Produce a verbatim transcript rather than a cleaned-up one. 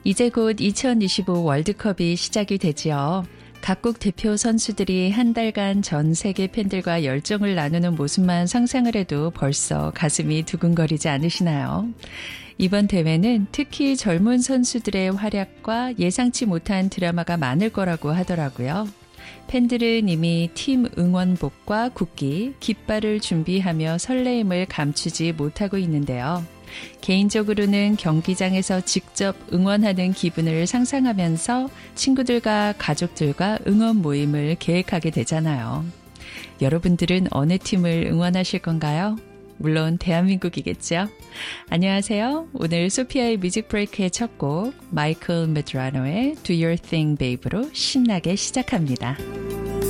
이제 곧 이천이십오 월드컵이 시작이 되지요. 각국 대표 선수들이 한 달간 전 세계 팬들과 열정을 나누는 모습만 상상을 해도 벌써 가슴이 두근거리지 않으시나요? 이번 대회는 특히 젊은 선수들의 활약과 예상치 못한 드라마가 많을 거라고 하더라고요. 팬들은 이미 팀 응원복과 국기, 깃발을 준비하며 설레임을 감추지 못하고 있는데요. 개인적으로는 경기장에서 직접 응원하는 기분을 상상하면서 친구들과 가족들과 응원 모임을 계획하게 되잖아요. 여러분들은 어느 팀을 응원하실 건가요? 물론 대한민국이겠죠. 안녕하세요. 오늘 소피아의 뮤직 브레이크의 첫 곡 마이클 메드라노의 Do Your Thing Babe로 신나게 시작합니다.